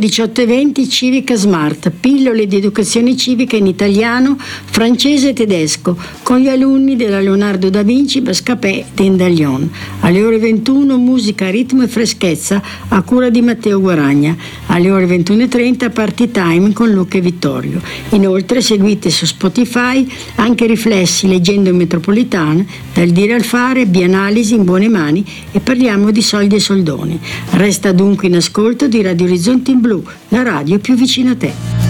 18:20 Civica Smart, pillole di educazione civica in italiano, francese e tedesco, con gli alunni della Leonardo da Vinci, Bascapè e Indaglion. Alle ore 21 musica, ritmo e freschezza a cura di Matteo Guaragna. Alle ore 21:30 Party Time con Luca e Vittorio. Inoltre seguite su Spotify anche Riflessi, leggendo in metropolitana, Dal dire al fare, Bianalisi in buone mani e Parliamo di soldi e soldoni. Resta dunque in ascolto di Radio Orizzonte in Blu, la radio più vicina a te.